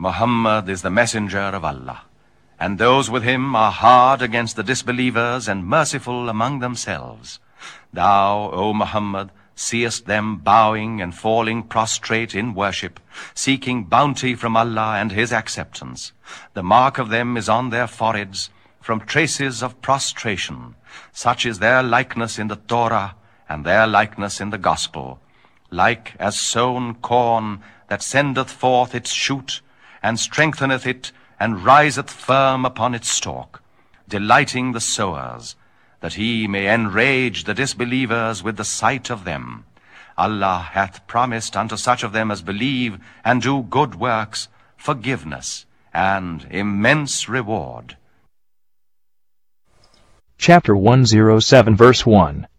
Muhammad is the messenger of Allah, and those with him are hard against the disbelievers and merciful among themselves. Thou, O Muhammad, seest them bowing and falling prostrate in worship, seeking bounty from Allah and His acceptance. The mark of them is on their foreheads, from traces of prostration. Such is their likeness in the Torah, and their likeness in the Gospel, like as sown corn that sendeth forth its shoot, and strengtheneth it, and riseth firm upon its stalk, delighting the sowers, that he may enrage the disbelievers with the sight of them. Allah hath promised unto such of them as believe and do good works forgiveness and immense reward. Chapter 107 verse 1.